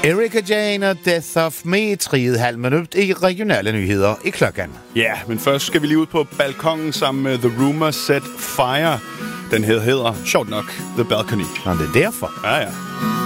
Erika Jane og Death of Me, 3,5 minut i regionale nyheder i klokken. Ja, men først skal vi lige ud på balkongen sammen med The Rumor Set Fire. Den hedder, sjovt nok, The Balcony. Nå, det er derfor. Ja.